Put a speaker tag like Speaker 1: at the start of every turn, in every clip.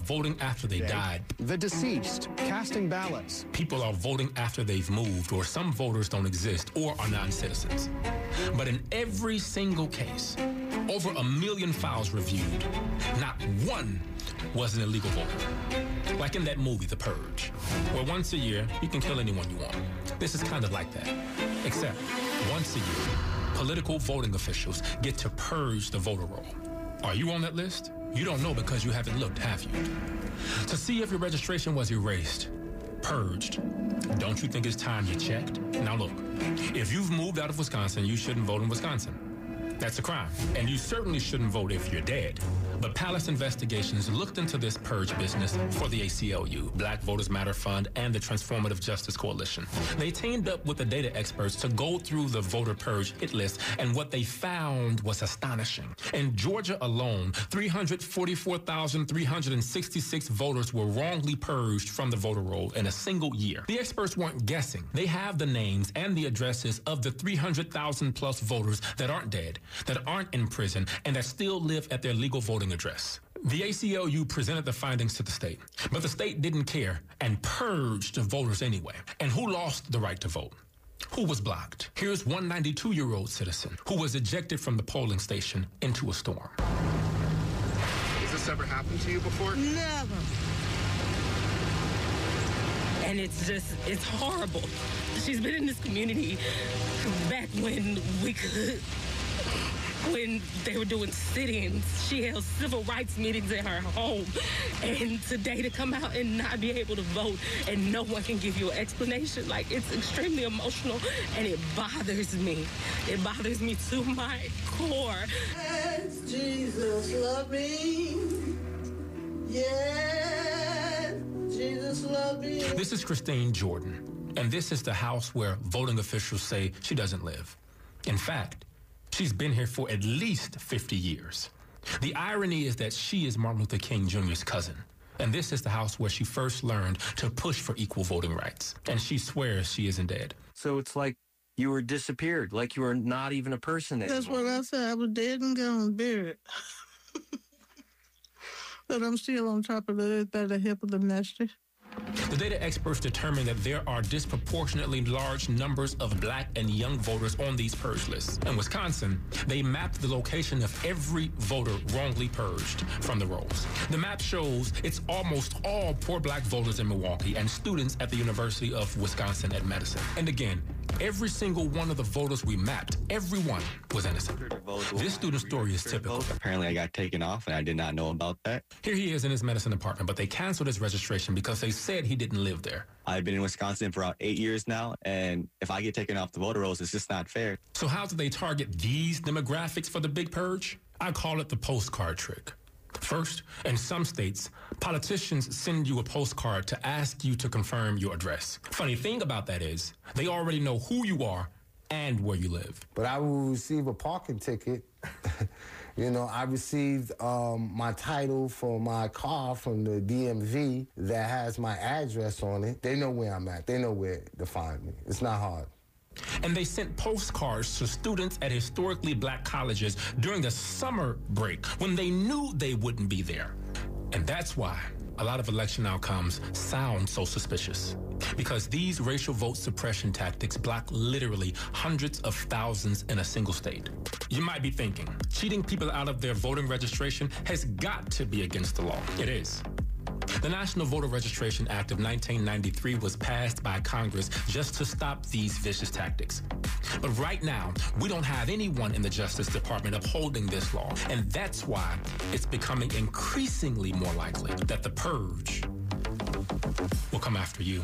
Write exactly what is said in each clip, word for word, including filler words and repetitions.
Speaker 1: voting after they died.
Speaker 2: The deceased, casting ballots.
Speaker 1: People are voting after they've moved, or some voters don't exist or are non-citizens. But in every single case, over a million files reviewed, not one was an illegal voter. Like in that movie, The Purge, where once a year, you can kill anyone you want. This is kind of like that. Except, once a year, political voting officials get to purge the voter roll. Are you on that list? You don't know because you haven't looked, have you? To see if your registration was erased, purged, don't you think it's time you checked? Now look, if you've moved out of Wisconsin, you shouldn't vote in Wisconsin. That's a crime. And you certainly shouldn't vote if you're dead. But Palace Investigations looked into this purge business for the A C L U, Black Voters Matter Fund, and the Transformative Justice Coalition. They teamed up with the data experts to go through the voter purge hit list, and what they found was astonishing. In Georgia alone, three hundred forty-four thousand three hundred sixty-six voters were wrongly purged from the voter roll in a single year. The experts weren't guessing. They have the names and the addresses of the three hundred thousand plus voters that aren't dead, that aren't in prison, and that still live at their legal voting address. The A C L U presented the findings to the state, but the state didn't care and purged the voters anyway. And who lost the right to vote? Who was blocked? Here's one ninety-two-year-old citizen who was ejected from the polling station into a storm.
Speaker 3: Has this ever happened to you before?
Speaker 4: Never. And it's just, it's horrible. She's been in this community back when we could... when they were doing sit-ins. She held civil rights meetings in her home. And today to come out and not be able to vote and no one can give you an explanation, like, it's extremely emotional and it bothers me. It bothers me to my core.
Speaker 5: Yes, Jesus, love me. Yes, Jesus, love me.
Speaker 1: This is Christine Jordan, and this is the house where voting officials say she doesn't live. In fact, she's been here for at least fifty years. The irony is that she is Martin Luther King Junior's cousin. And this is the house where she first learned to push for equal voting rights. And she swears she isn't dead.
Speaker 6: So it's like you were disappeared, like you were not even a person anymore.
Speaker 5: That's what I said. I was dead and gone, buried. But I'm still on top of the earth by the help of the master.
Speaker 1: The data experts determined that there are disproportionately large numbers of black and young voters on these purge lists. In Wisconsin, they mapped the location of every voter wrongly purged from the rolls. The map shows it's almost all poor black voters in Milwaukee and students at the University of Wisconsin at Madison. And again, every single one of the voters we mapped, everyone was innocent. This student's story is typical.
Speaker 7: Apparently I got taken off and I did not know about that.
Speaker 1: Here he is in his Madison apartment, but they canceled his registration because they said he didn't live there.
Speaker 7: I've been in Wisconsin for about eight years now, and if I get taken off the voter rolls, it's just not fair.
Speaker 1: So how do they target these demographics for the big purge? I call it the postcard trick. First, in some states, politicians send you a postcard to ask you to confirm your address. Funny thing about that is, they already know who you are and where you live.
Speaker 8: But I will receive a parking ticket. You know, I received um, my title for my car from the D M V that has my address on it. They know where I'm at. They know where to find me. It's not hard.
Speaker 1: And they sent postcards to students at historically black colleges during the summer break when they knew they wouldn't be there. And that's why a lot of election outcomes sound so suspicious. Because these racial vote suppression tactics block literally hundreds of thousands in a single state. You might be thinking, cheating people out of their voting registration has got to be against the law. It is. The National Voter Registration Act of nineteen ninety-three was passed by Congress just to stop these vicious tactics. But right now, we don't have anyone in the Justice Department upholding this law, and that's why it's becoming increasingly more likely that the purge will come after you.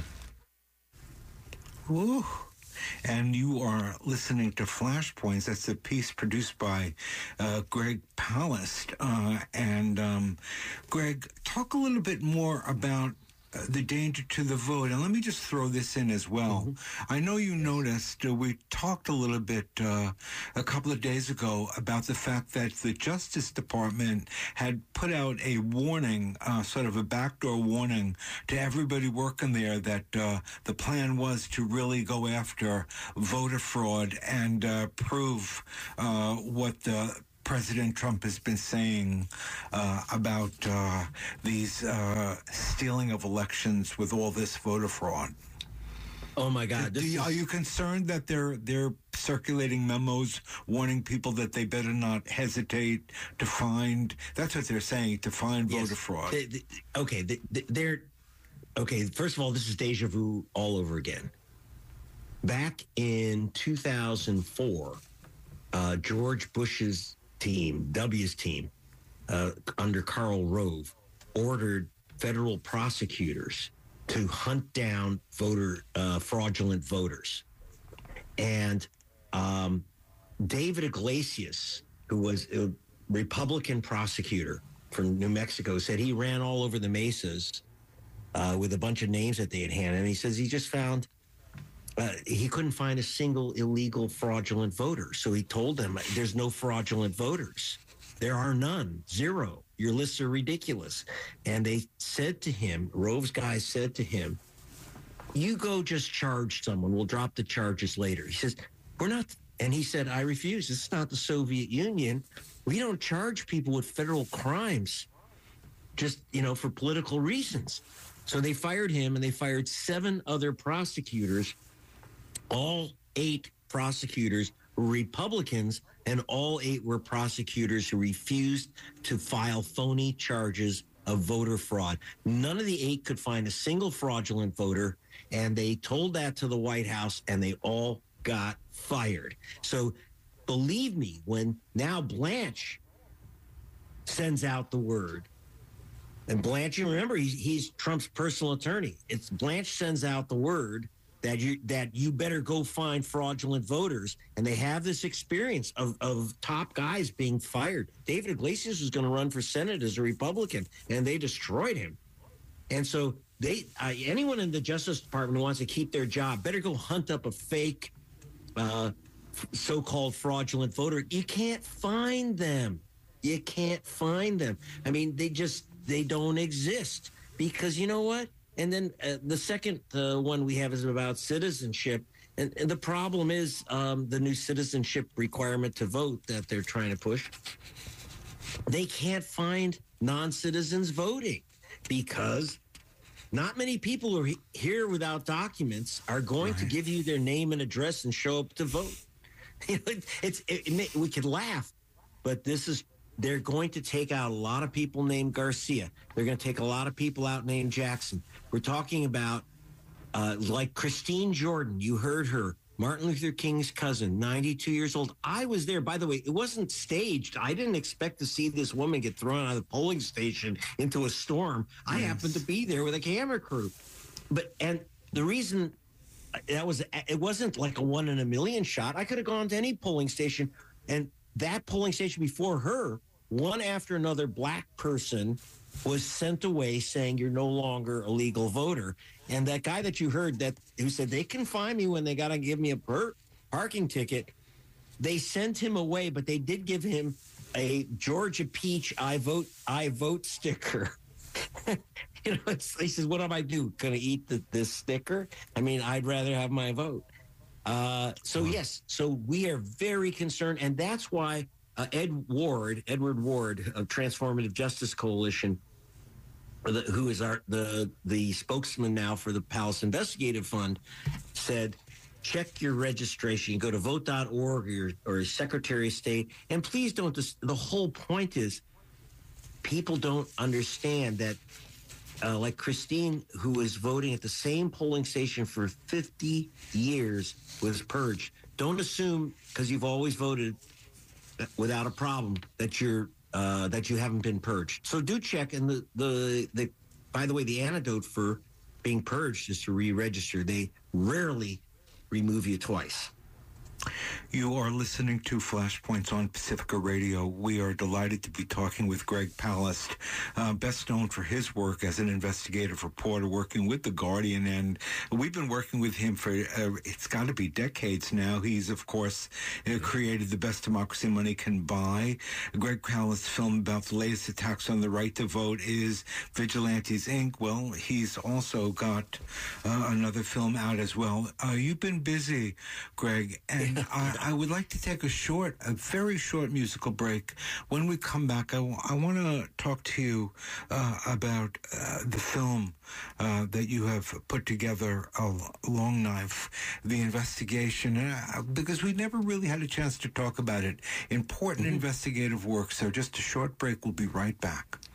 Speaker 9: Woo. And you are listening to Flashpoints. That's a piece produced by uh, Greg Palast. Uh, and um, Greg, talk a little bit more about uh, the danger to the vote. And let me just throw this in as well. Mm-hmm. I know you noticed, uh, we talked a little bit uh, a couple of days ago about the fact that the Justice Department had put out a warning, uh, sort of a backdoor warning to everybody working there that uh, the plan was to really go after voter fraud and uh, prove uh, what the President Trump has been saying uh, about uh, these uh, stealing of elections with all this voter fraud?
Speaker 10: Oh my God!
Speaker 9: Do,
Speaker 10: This
Speaker 9: you,
Speaker 10: is,
Speaker 9: are you concerned that they're they're circulating memos warning people that they better not hesitate to find? That's what they're saying, to find
Speaker 10: yes,
Speaker 9: voter fraud.
Speaker 10: they- they- okay, they, they're okay. First of all, this is deja vu all over again. Back in two thousand four, uh, George Bush's team, W's team, uh, under Karl Rove, ordered federal prosecutors to hunt down voter uh, fraudulent voters. And um, David Iglesias, who was a Republican prosecutor from New Mexico, said he ran all over the mesas uh, with a bunch of names that they had handed. And he says he just found, uh, he couldn't find a single illegal fraudulent voter. So he told them, there's no fraudulent voters. There are none, zero. Your lists are ridiculous. And they said to him, Rove's guys said to him, you go just charge someone. We'll drop the charges later. He says, we're not. And he said, I refuse. This is not the Soviet Union. We don't charge people with federal crimes just, you know, for political reasons. So they fired him, and they fired seven other prosecutors. All eight prosecutors were Republicans, and all eight were prosecutors who refused to file phony charges of voter fraud. None of the eight could find a single fraudulent voter, and they told that to the White House, and they all got fired. So believe me, when now Blanche sends out the word, and Blanche, you remember, he's, he's Trump's personal attorney. It's Blanche sends out the word that you that you better go find fraudulent voters. And they have this experience of, of top guys being fired. David Iglesias was going to run for Senate as a Republican, and they destroyed him. And so they uh, anyone in the Justice Department who wants to keep their job better go hunt up a fake uh, so-called fraudulent voter. You can't find them. You can't find them. I mean, they just, they don't exist because you know what? And then uh, the second uh, one we have is about citizenship. And, and the problem is um, the new citizenship requirement to vote that they're trying to push. They can't find non-citizens voting because not many people who are he- here without documents are going right. to give you their name and address and show up to vote. it's it, it, we could laugh, but this is they're going to take out a lot of people named Garcia. They're going to take a lot of people out named Jackson. We're talking about uh, like Christine Jordan. You heard her, Martin Luther King's cousin, ninety-two years old. I was there. By the way, it wasn't staged. I didn't expect to see this woman get thrown out of the polling station into a storm. Yes. I happened to be there with a camera crew. But and the reason that was, it wasn't like a one in a million shot. I could have gone to any polling station, and that polling station before her, one after another black person was sent away saying you're no longer a legal voter. And that guy that you heard that who said they can find me when they got to give me a per- parking ticket, they sent him away, but they did give him a Georgia Peach I vote I vote sticker. You know, it's, he says, what do I do? Gonna eat the, this sticker? I mean, I'd rather have my vote. Uh, so yes, so we are very concerned, and that's why uh, Ed Ward, Edward Ward of Transformative Justice Coalition, the, who is our the the spokesman now for the Palace Investigative Fund, said, check your registration. You go to vote dot org or your, or Secretary of State, and please don't. Dis- the whole point is, people don't understand that. Uh, like Christine, who was voting at the same polling station for fifty years, was purged. Don't assume because you've always voted without a problem that you're uh, that you haven't been purged. So do check. And the the the by the way, the antidote for being purged is to re-register. They rarely remove you twice.
Speaker 9: You are listening to Flashpoints on Pacifica Radio. We are delighted to be talking with Greg Palast, uh, best known for his work as an investigative reporter working with The Guardian. And we've been working with him for, uh, it's got to be decades now. He's, of course, uh, created The Best Democracy Money Can Buy. Greg Palast's film about the latest attacks on the right to vote is Vigilantes, Incorporated. Well, he's also got uh, another film out as well. Uh, you've been busy, Greg, and And I, I would like to take a short, a very short musical break. When we come back, I, I want to talk to you uh, about uh, the film uh, that you have put together, A Long Knife, the investigation, uh, because we never really had a chance to talk about it. Important mm-hmm. investigative work. So just a short break. We'll be right back.